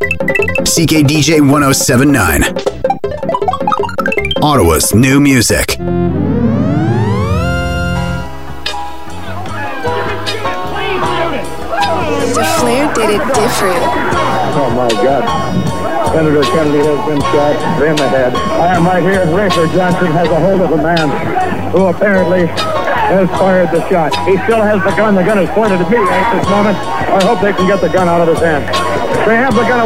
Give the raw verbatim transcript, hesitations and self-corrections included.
C K D J one oh seven point nine. Ottawa's new music. The Flair did it different. Oh my God. Senator Kennedy has been shot in the head. I am right here. Rafer Johnson has a hold of a man who apparently has fired the shot. He still has the gun. The gun is pointed at me at this moment. I hope they can get the gun out of his hand. They have the gun.